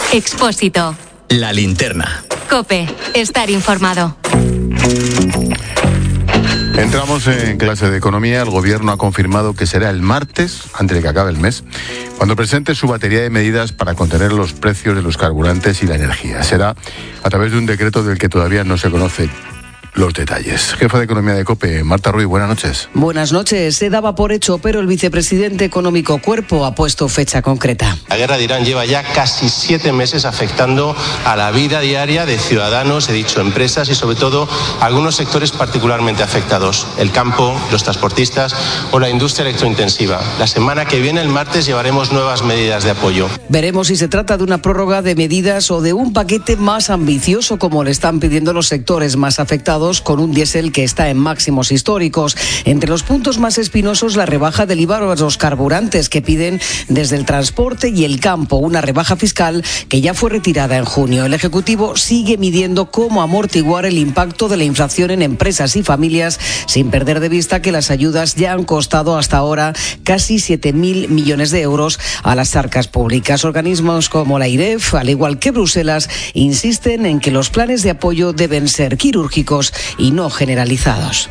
Expósito. La linterna. COPE. Estar informado. Entramos en clase de economía. El gobierno ha confirmado que será el martes, antes de que acabe el mes, cuando presente su batería de medidas para contener los precios de los carburantes y la energía. Será a través de un decreto del que todavía no se conoce los detalles. Jefa de Economía de COPE, Marta Ruiz, buenas noches. Buenas noches. Se daba por hecho, pero el vicepresidente económico Cuerpo ha puesto fecha concreta. La guerra de Irán lleva ya casi 7 meses afectando a la vida diaria de ciudadanos, he dicho empresas y sobre todo algunos sectores particularmente afectados, el campo, los transportistas o la industria electrointensiva. La semana que viene, el martes, llevaremos nuevas medidas de apoyo. Veremos si se trata de una prórroga de medidas o de un paquete más ambicioso, como le están pidiendo los sectores más afectados, con un diésel que está en máximos históricos. Entre los puntos más espinosos, la rebaja del IVA a los carburantes que piden desde el transporte y el campo, una rebaja fiscal que ya fue retirada en junio. El Ejecutivo sigue midiendo cómo amortiguar el impacto de la inflación en empresas y familias, sin perder de vista que las ayudas ya han costado hasta ahora casi 7.000 millones de euros a las arcas públicas. Organismos como la IREF, al igual que Bruselas, insisten en que los planes de apoyo deben ser quirúrgicos y no generalizados.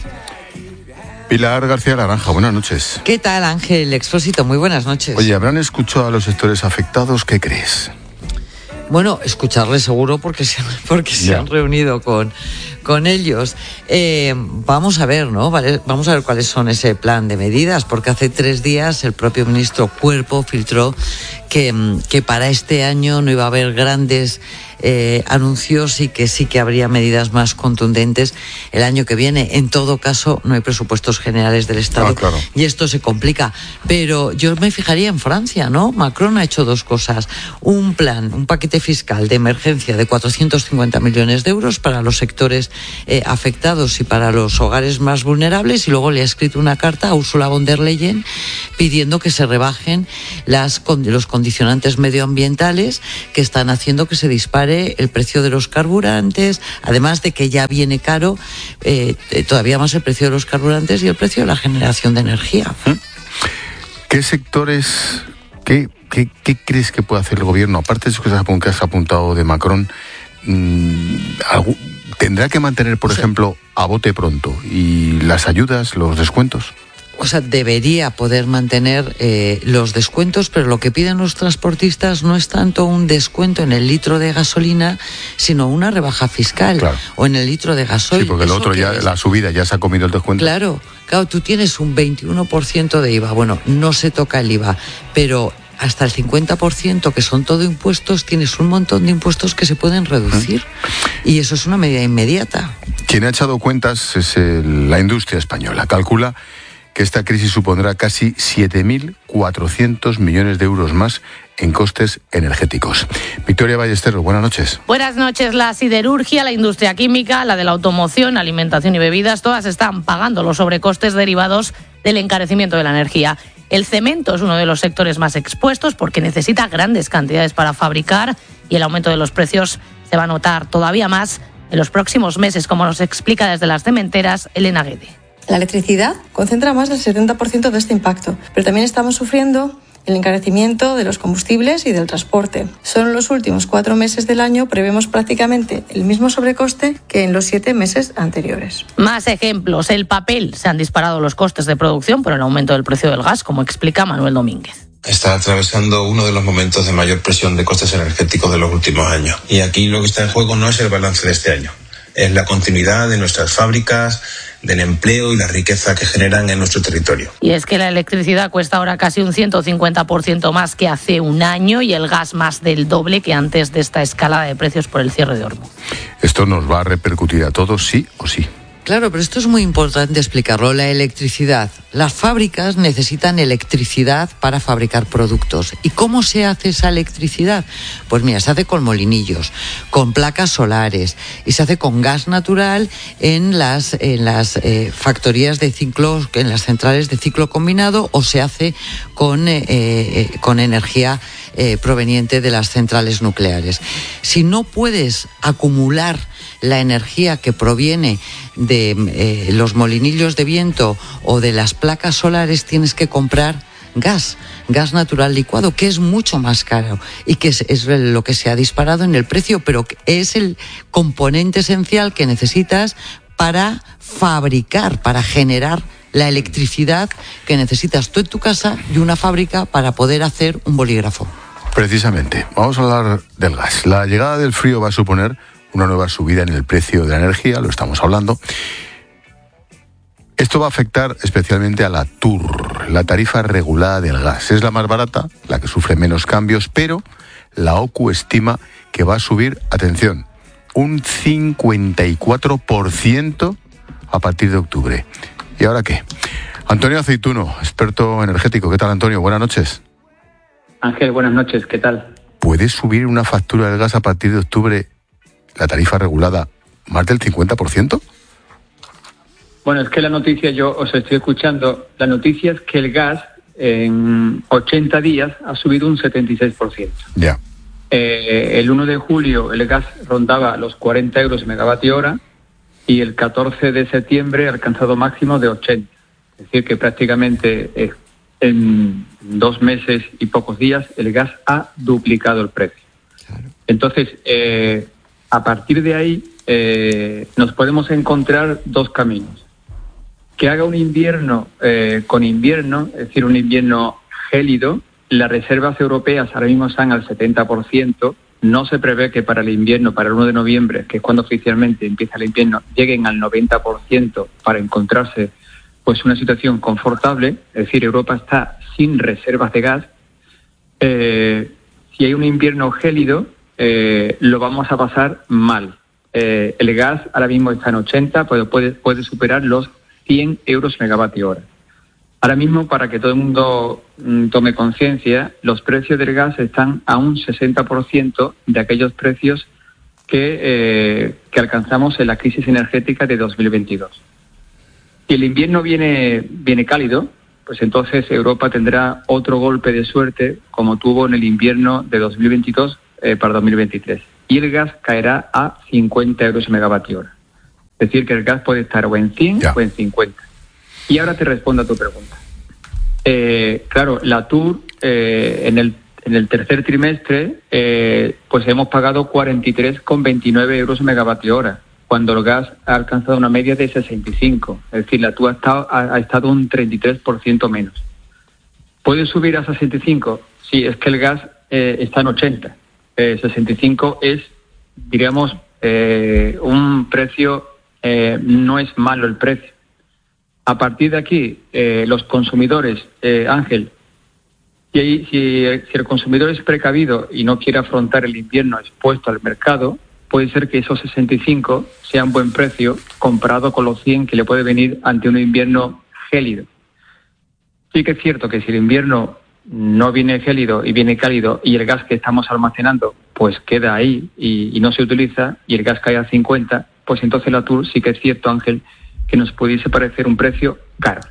Pilar García Naranja, buenas noches. ¿Qué tal, Ángel Expósito? Muy buenas noches. Oye, ¿habrán escuchado a los sectores afectados? ¿Qué crees? Bueno, escucharles seguro porque se han reunido con ellos. Vamos a ver, ¿no? Vamos a ver cuáles son ese plan de medidas, porque hace 3 días el propio ministro Cuerpo filtró que para este año no iba a haber grandes anuncios y que sí que habría medidas más contundentes el año que viene. En todo caso, no hay presupuestos generales del Estado, claro. Y esto se complica. Pero yo me fijaría en Francia, ¿no? Macron ha hecho 2 cosas. Un paquete fiscal de emergencia de 450 millones de euros para los sectores afectados y para los hogares más vulnerables, y luego le ha escrito una carta a Ursula von der Leyen pidiendo que se rebajen los condicionantes medioambientales que están haciendo que se dispare el precio de los carburantes, además de que ya viene caro todavía más el precio de los carburantes y el precio de la generación de energía. ¿Qué sectores, qué crees que puede hacer el gobierno? Aparte de eso que has apuntado de Macron, ¿tendrá que mantener, por ejemplo, a bote pronto y las ayudas, los descuentos? O sea, debería poder mantener los descuentos, pero lo que piden los transportistas no es tanto un descuento en el litro de gasolina, sino una rebaja fiscal, claro, o en el litro de gasoil. Sí, porque el otro ya, la subida ya se ha comido el descuento. Claro, tú tienes un 21% de IVA. Bueno, no se toca el IVA, pero hasta el 50%, que son todo impuestos, tienes un montón de impuestos que se pueden reducir. Y eso es una medida inmediata. Quien ha echado cuentas es la industria española. Calcula que esta crisis supondrá casi 7.400 millones de euros más en costes energéticos. Victoria Ballesteros, buenas noches. Buenas noches. La siderurgia, la industria química, la de la automoción, alimentación y bebidas, todas están pagando los sobrecostes derivados del encarecimiento de la energía. El cemento es uno de los sectores más expuestos porque necesita grandes cantidades para fabricar, y el aumento de los precios se va a notar todavía más en los próximos meses, como nos explica desde las cementeras Elena Guede. La electricidad concentra más del 70% de este impacto, pero también estamos sufriendo el encarecimiento de los combustibles y del transporte. Solo en los últimos 4 meses del año prevemos prácticamente el mismo sobrecoste que en los 7 meses anteriores. Más ejemplos. El papel. Se han disparado los costes de producción por el aumento del precio del gas, como explica Manuel Domínguez. Está atravesando uno de los momentos de mayor presión de costes energéticos de los últimos años. Y aquí lo que está en juego no es el balance de este año, es la continuidad de nuestras fábricas, del empleo y la riqueza que generan en nuestro territorio. Y es que la electricidad cuesta ahora casi un 150% más que hace un año, y el gas más del doble que antes de esta escalada de precios por el cierre de Hormuz. ¿Esto nos va a repercutir a todos, sí o sí? Claro, pero esto es muy importante explicarlo. La electricidad. Las fábricas necesitan electricidad para fabricar productos. ¿Y cómo se hace esa electricidad? Pues mira, se hace con molinillos, con placas solares, y se hace con gas natural en las factorías de ciclo, en las centrales de ciclo combinado, o se hace con energía proveniente de las centrales nucleares. Si no puedes acumular la energía que proviene de los molinillos de viento o de las placas solares, tienes que comprar gas natural licuado, que es mucho más caro y que es lo que se ha disparado en el precio, pero es el componente esencial que necesitas para fabricar, para generar la electricidad que necesitas tú en tu casa y una fábrica para poder hacer un bolígrafo. Precisamente, vamos a hablar del gas. La llegada del frío va a suponer una nueva subida en el precio de la energía, lo estamos hablando. Esto va a afectar especialmente a la TUR, la tarifa regulada del gas. Es la más barata, la que sufre menos cambios, pero la OCU estima que va a subir, atención, un 54% a partir de octubre. ¿Y ahora qué? Antonio Aceituno, experto energético. ¿Qué tal, Antonio? Buenas noches. Ángel, buenas noches. ¿Qué tal? ¿Puede subir una factura del gas a partir de octubre, la tarifa regulada, más del 50%? Bueno, es que la noticia, yo os estoy escuchando, la noticia es que el gas en 80 días ha subido un 76%. Ya. El 1 de julio el gas rondaba los 40 euros megavatio hora y el 14 de septiembre ha alcanzado máximo de 80. Es decir, que prácticamente en 2 meses y pocos días el gas ha duplicado el precio. Entonces, a partir de ahí nos podemos encontrar 2 caminos. Que haga un invierno con invierno, es decir, un invierno gélido. Las reservas europeas ahora mismo están al 70%. No se prevé que para el invierno, para el 1 de noviembre, que es cuando oficialmente empieza el invierno, lleguen al 90% para encontrarse pues una situación confortable. Es decir, Europa está sin reservas de gas. Si hay un invierno gélido, lo vamos a pasar mal. El gas ahora mismo está en 80, pero puede superar los 100 euros megavatio hora. Ahora mismo, para que todo el mundo tome conciencia, los precios del gas están a un 60% de aquellos precios que alcanzamos en la crisis energética de 2022. Si el invierno viene cálido, pues entonces Europa tendrá otro golpe de suerte como tuvo en el invierno de 2022 para 2023. Y el gas caerá a 50 euros megavatio hora. Es decir, que el gas puede estar o en 100 o en 50. Y ahora te respondo a tu pregunta. Claro, la TUR en el tercer trimestre pues hemos pagado 43,29 euros megavatio hora, cuando el gas ha alcanzado una media de 65. Es decir, la TUR ha estado un 33% menos. ¿Puede subir a 65? Sí, es que el gas está en 80. 65 es, digamos, un precio, no es malo el precio. A partir de aquí, los consumidores, Ángel, si el consumidor es precavido y no quiere afrontar el invierno expuesto al mercado, puede ser que esos 65 sean buen precio comparado con los 100 que le puede venir ante un invierno gélido. Sí que es cierto que si el invierno no viene gélido y viene cálido y el gas que estamos almacenando pues queda ahí y no se utiliza y el gas cae a 50, pues entonces la TUR sí que es cierto, Ángel, que nos pudiese parecer un precio caro.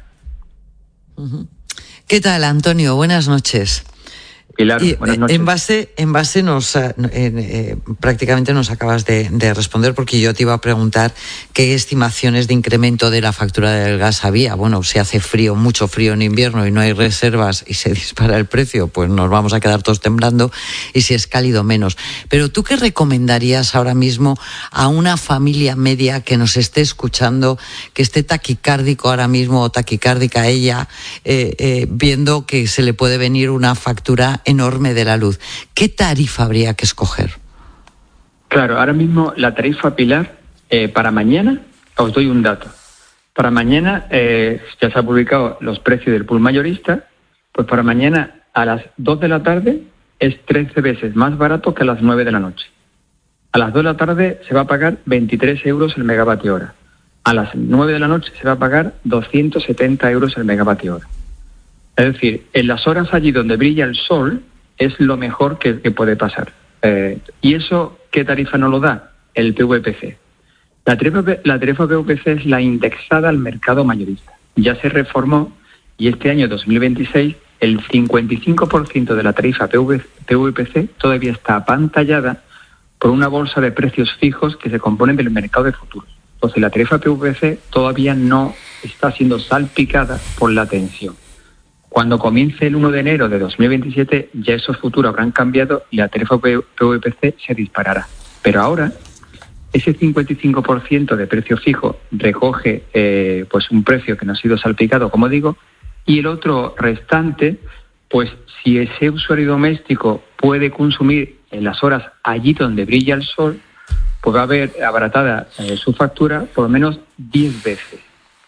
¿Qué tal, Antonio? Buenas noches. Pilar, buenas noches. En base prácticamente nos acabas de responder, porque yo te iba a preguntar qué estimaciones de incremento de la factura del gas había. Bueno, si hace frío, mucho frío en invierno y no hay reservas y se dispara el precio, pues nos vamos a quedar todos temblando, y si es cálido, menos. Pero ¿tú qué recomendarías ahora mismo a una familia media que nos esté escuchando, que esté taquicárdico ahora mismo o taquicárdica ella, viendo que se le puede venir una factura enorme de la luz? ¿Qué tarifa habría que escoger? Claro, ahora mismo la tarifa, Pilar, para mañana, os doy un dato. Para mañana, ya se han publicado los precios del pool mayorista, pues para mañana a las 2 de la tarde es 13 veces más barato que a las 9 de la noche. A las 2 de la tarde se va a pagar 23 euros el megavatio hora. A las 9 de la noche se va a pagar 270 euros el megavatio hora. Es decir, en las horas allí donde brilla el sol es lo mejor que puede pasar. ¿Y eso qué tarifa nos lo da? El PVPC. La tarifa PVPC es la indexada al mercado mayorista. Ya se reformó y este año 2026 el 55% de la tarifa PVPC todavía está apantallada por una bolsa de precios fijos que se componen del mercado de futuros. Entonces la tarifa PVPC todavía no está siendo salpicada por la tensión. Cuando comience el 1 de enero de 2027, ya esos futuros habrán cambiado y la tarifa PVPC se disparará. Pero ahora, ese 55% de precio fijo recoge pues un precio que no ha sido salpicado, como digo, y el otro restante, pues si ese usuario doméstico puede consumir en las horas allí donde brilla el sol, pues va a haber abaratada su factura por lo menos 10 veces.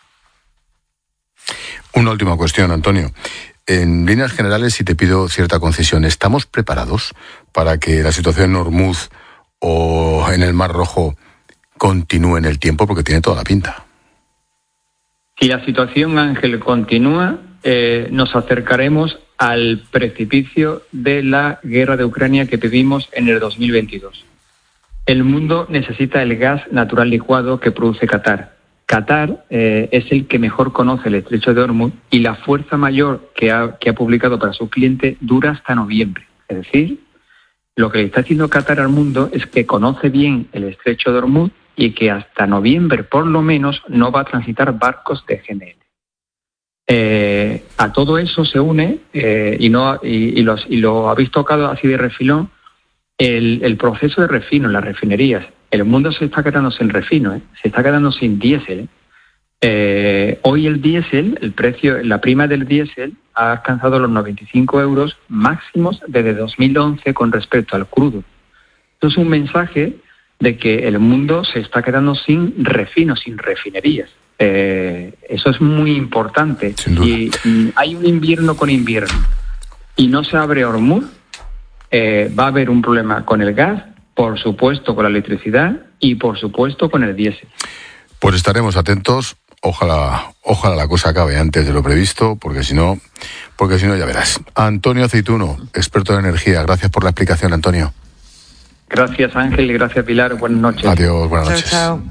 Una última cuestión, Antonio. En líneas generales, si te pido cierta concesión, ¿estamos preparados para que la situación en Hormuz o en el Mar Rojo continúe en el tiempo? Porque tiene toda la pinta. Si la situación, Ángel, continúa, nos acercaremos al precipicio de la guerra de Ucrania que vivimos en el 2022. El mundo necesita el gas natural licuado que produce Qatar. Qatar es el que mejor conoce el estrecho de Hormuz y la fuerza mayor que ha publicado para su cliente dura hasta noviembre. Es decir, lo que le está haciendo Qatar al mundo es que conoce bien el estrecho de Hormuz y que hasta noviembre, por lo menos, no va a transitar barcos de GNL. A todo eso se une, y lo habéis tocado así de refilón, el proceso de refino en las refinerías. El mundo se está quedando sin refino, se está quedando sin diésel. Hoy el diésel, el precio, la prima del diésel ha alcanzado los 95 euros máximos desde 2011 con respecto al crudo. Esto es un mensaje de que el mundo se está quedando sin refino, sin refinerías. Eso es muy importante. Si hay un invierno con invierno y no se abre Hormuz, va a haber un problema con el gas, por supuesto con la electricidad y por supuesto con el diésel. Pues estaremos atentos. Ojalá la cosa acabe antes de lo previsto, porque si no ya verás. Antonio Aceituno, experto en energía. Gracias por la explicación, Antonio. Gracias, Ángel, y gracias, Pilar. Buenas noches. Adiós, buenas noches. Chao.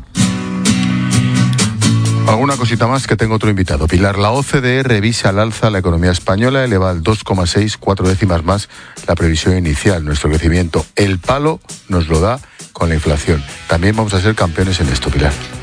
Alguna cosita más, que tengo otro invitado. Pilar, la OCDE revisa al alza la economía española, eleva al 2,6, 4 décimas más la previsión inicial. Nuestro crecimiento, el palo nos lo da con la inflación. También vamos a ser campeones en esto, Pilar.